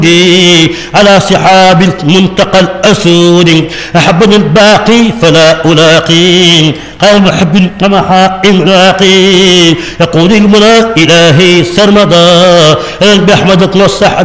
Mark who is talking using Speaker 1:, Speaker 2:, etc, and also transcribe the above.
Speaker 1: على سحاب منتقى الأسود أحبني الباقي فلا ألاقي قال محب ومحا إملاقي يقول المنى إلهي سرمدا بأحمد الصحب